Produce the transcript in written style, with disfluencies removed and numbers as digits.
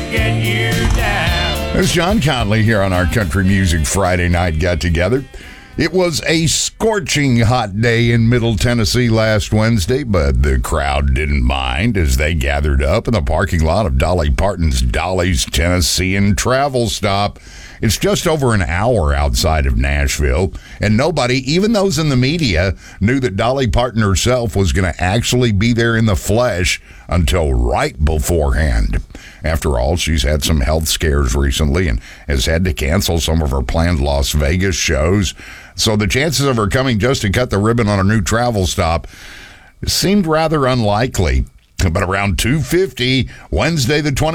get you down. There's John Conley here on our Country Music Friday Night Get-Together. It was a scorching hot day in Middle Tennessee last Wednesday, but the crowd didn't mind as they gathered up in the parking lot of Dolly Parton's Dolly's Tennessean Travel Stop. It's just over an hour outside of Nashville, and nobody, even those in the media, knew that Dolly Parton herself was going to actually be there in the flesh until right beforehand. After all, she's had some health scares recently and has had to cancel some of her planned Las Vegas shows. So the chances of her coming just to cut the ribbon on her new travel stop seemed rather unlikely. But around 2:50, Wednesday the 20th,